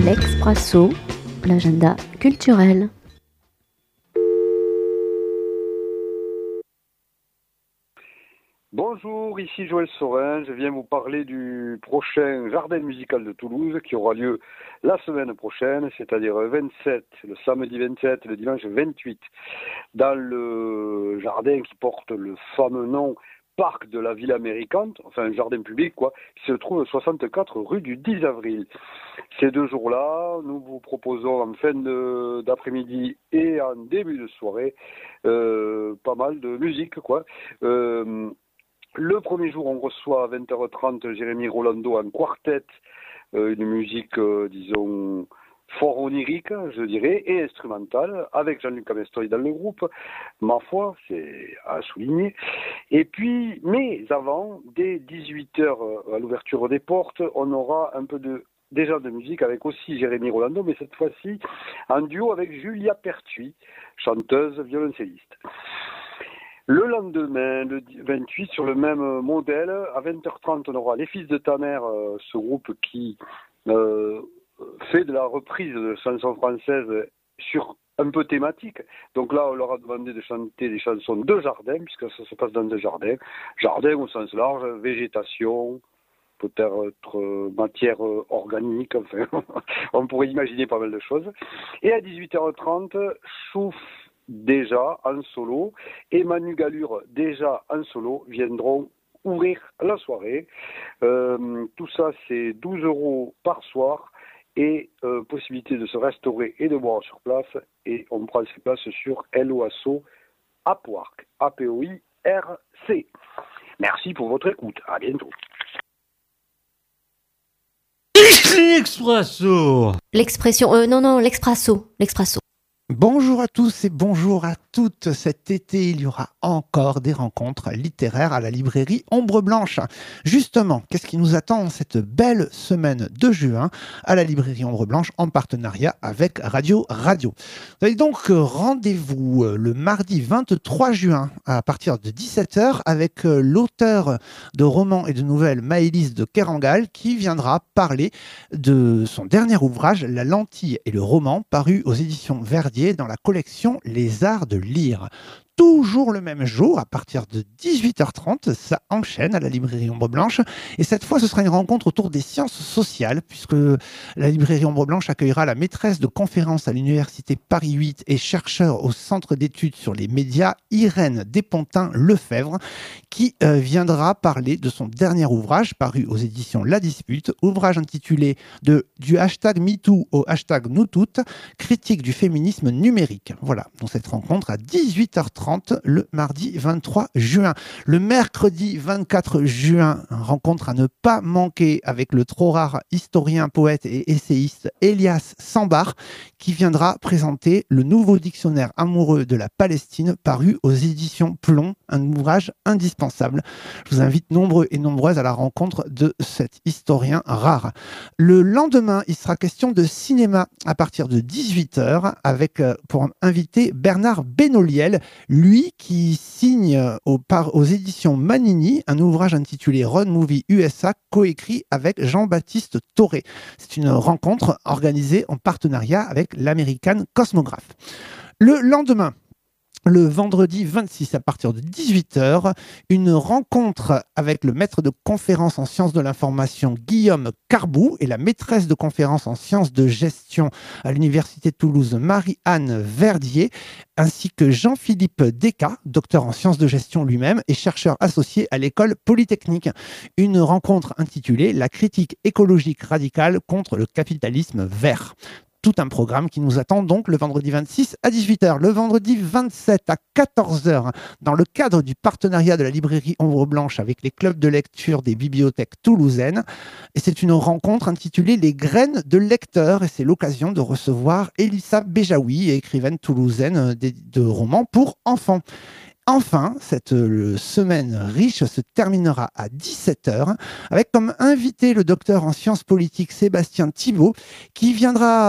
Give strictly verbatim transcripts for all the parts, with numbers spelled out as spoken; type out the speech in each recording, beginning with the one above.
L'Expresso, l'agenda culturel. Bonjour, ici Joël Saurin, je viens vous parler du prochain Jardin musical de Toulouse qui aura lieu la semaine prochaine, c'est-à-dire vingt-sept, le samedi vingt-sept, le dimanche vingt-huit, dans le jardin qui porte le fameux nom Parc de la Ville Américaine, enfin un jardin public quoi, qui se trouve soixante-quatre rue du dix avril. Ces deux jours-là, nous vous proposons en fin de, d'après-midi et en début de soirée euh, pas mal de musique quoi. Euh, Le premier jour, on reçoit à vingt heures trente Jérémy Rolando en quartet, euh, une musique, euh, disons, fort onirique, je dirais, et instrumentale, avec Jean-Luc Amestoy dans le groupe. Ma foi, c'est à souligner. Et puis, mais avant, dès dix-huit heures, à l'ouverture des portes, on aura un peu de déjà de musique avec aussi Jérémy Rolando, mais cette fois-ci en duo avec Julia Pertuis, chanteuse, violoncelliste. Le lendemain, le vingt-huit, sur le même modèle, à vingt heures trente, on aura Les Fils de ta mère, euh, ce groupe qui euh, fait de la reprise de chansons françaises sur un peu thématique. Donc là, on leur a demandé de chanter des chansons de jardin, puisque ça se passe dans un jardin. Jardin au sens large, végétation, peut-être euh, matière euh, organique, enfin, on pourrait imaginer pas mal de choses. Et à dix-huit heures trente, Chouf déjà en solo et Manu Galure déjà en solo viendront ouvrir la soirée. Euh, tout ça c'est douze euros par soir et euh, possibilité de se restaurer et de boire sur place, et on prend ses places sur Loasso Apoirc, A P O I R C. Merci pour votre écoute, à bientôt. L'Expresso. L'expression, euh, non, non, l'expresso, l'expresso. Bonjour à tous et bonjour à toutes. Cet été, il y aura encore des rencontres littéraires à la librairie Ombre Blanche. Justement, qu'est-ce qui nous attend en cette belle semaine de juin à la librairie Ombre Blanche en partenariat avec Radio Radio. Vous avez donc rendez-vous le mardi vingt-trois juin à partir de dix-sept heures avec l'auteur de romans et de nouvelles Maëlys de Kerangal qui viendra parler de son dernier ouvrage La Lentille et le roman, paru aux éditions Verdier dans la collection Les Arts de lire. Toujours le même jour, à partir de dix-huit heures trente, ça enchaîne à la librairie Ombre Blanche. Et cette fois, ce sera une rencontre autour des sciences sociales, puisque la librairie Ombre Blanche accueillera la maîtresse de conférence à l'université Paris huit et chercheur au centre d'études sur les médias, Irène Despontin-Lefebvre, qui euh, viendra parler de son dernier ouvrage, paru aux éditions La Dispute, ouvrage intitulé de Du hashtag MeToo au hashtag NouToutes, critique du féminisme numérique. Voilà, donc cette rencontre à dix-huit heures trente le mardi vingt-trois juin. Le mercredi vingt-quatre juin, rencontre à ne pas manquer avec le trop rare historien, poète et essayiste Elias Sambar, qui viendra présenter le nouveau dictionnaire amoureux de la Palestine paru aux éditions Plomb, un ouvrage indispensable. Je vous invite nombreux et nombreuses à la rencontre de cet historien rare. Le lendemain, il sera question de cinéma à partir de dix-huit heures avec euh, pour inviter Bernard Benoliel, lui qui signe aux, par, aux éditions Manini un ouvrage intitulé Road Movie U S A, coécrit avec Jean-Baptiste Toré. C'est une rencontre organisée en partenariat avec l'American Cosmograph. Le lendemain, le vendredi vingt-six, à partir de dix-huit heures, une rencontre avec le maître de conférence en sciences de l'information Guillaume Carbou et la maîtresse de conférence en sciences de gestion à l'université de Toulouse Marie-Anne Verdier, ainsi que Jean-Philippe Descas, docteur en sciences de gestion lui-même et chercheur associé à l'école polytechnique. Une rencontre intitulée La critique écologique radicale contre le capitalisme vert. Tout un programme qui nous attend donc le vendredi vingt-six à dix-huit heures. Le vendredi vingt-sept à quatorze heures, dans le cadre du partenariat de la librairie Ombre Blanche avec les clubs de lecture des bibliothèques toulousaines. Et c'est une rencontre intitulée Les graines de lecteurs. Et c'est l'occasion de recevoir Elissa Béjaoui, écrivaine toulousaine de, de romans pour enfants. Enfin, cette euh, semaine riche se terminera à dix-sept heures avec comme invité le docteur en sciences politiques Sébastien Thibault qui viendra p-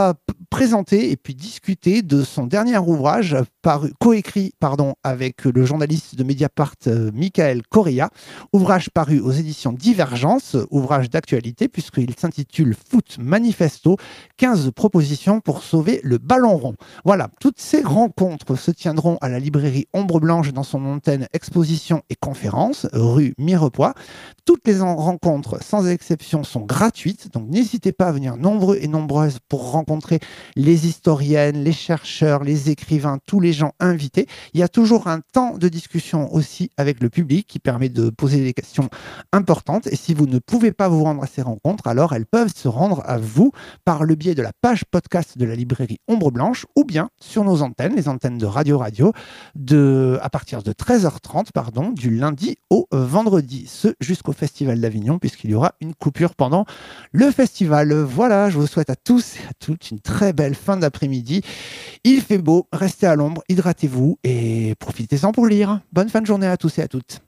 présenter et puis discuter de son dernier ouvrage paru, coécrit pardon, avec le journaliste de Mediapart euh, Michael Correa, ouvrage paru aux éditions Divergence, ouvrage d'actualité puisqu'il s'intitule Foot Manifesto, quinze propositions pour sauver le ballon rond. Voilà, toutes ces rencontres se tiendront à la librairie Ombre Blanche dans son antenne exposition et conférences, rue Mirepoix. Toutes les rencontres, sans exception, sont gratuites, donc n'hésitez pas à venir nombreux et nombreuses pour rencontrer les historiennes, les chercheurs, les écrivains, tous les gens invités. Il y a toujours un temps de discussion aussi avec le public qui permet de poser des questions importantes. Et si vous ne pouvez pas vous rendre à ces rencontres, alors elles peuvent se rendre à vous par le biais de la page podcast de la librairie Ombre Blanche ou bien sur nos antennes, les antennes de Radio Radio, de, à partir de treize heures trente, pardon, du lundi au vendredi, ce jusqu'au Festival d'Avignon, puisqu'il y aura une coupure pendant le festival. Voilà, je vous souhaite à tous et à toutes une très belle fin d'après-midi. Il fait beau, restez à l'ombre, hydratez-vous et profitez-en pour lire. Bonne fin de journée à tous et à toutes.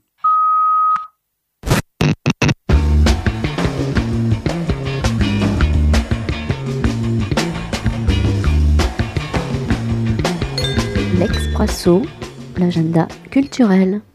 L'Expresso, l'agenda culturel.